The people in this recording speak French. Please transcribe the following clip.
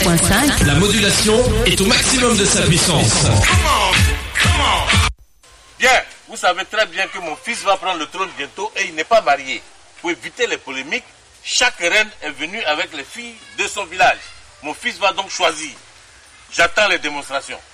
93.5. La modulation est au maximum de sa puissance. Bien, vous savez très bien que mon fils va prendre le trône bientôt et il n'est pas marié. Pour éviter les polémiques, chaque reine est venue avec les filles de son village. Mon fils va donc choisir. J'attends les démonstrations.